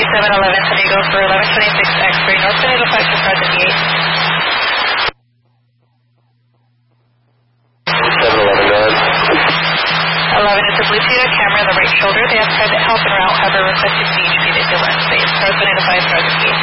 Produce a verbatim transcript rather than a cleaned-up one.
seven eleven San Diego for eleven twenty-six X-ray, North Tornado five to present eight. seven eleven, go ahead. eleven is a Bluetooth camera on the right shoulder. They have private help and route, however requested C H P that you'll space. North Tornado five, present eight.